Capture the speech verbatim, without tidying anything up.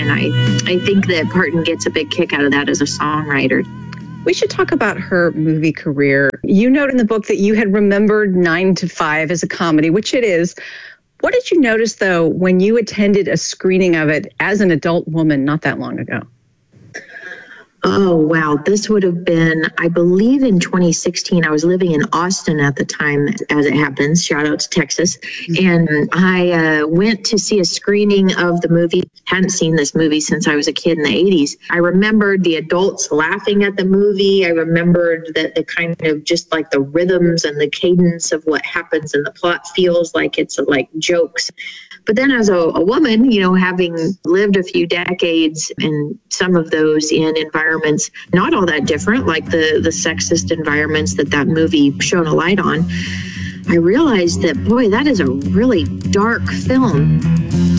And I, I think that Parton gets a big kick out of that as a songwriter. We should talk about her movie career. You note in the book that you had remembered Nine to Five as a comedy, which it is. What did you notice, though, when you attended a screening of it as an adult woman not that long ago? Oh, wow. This would have been, I believe in twenty sixteen, I was living in Austin at the time, as it happens. Shout out to Texas. And I uh, went to see a screening of the movie. Hadn't seen this movie since I was a kid in the eighties. I remembered the adults laughing at the movie. I remembered that the kind of just like the rhythms and the cadence of what happens in the plot feels like it's like jokes. But then as a, a woman, you know, having lived a few decades and some of those in environments not all that different, like the, the sexist environments that that movie shone a light on, I realized that, boy, that is a really dark film.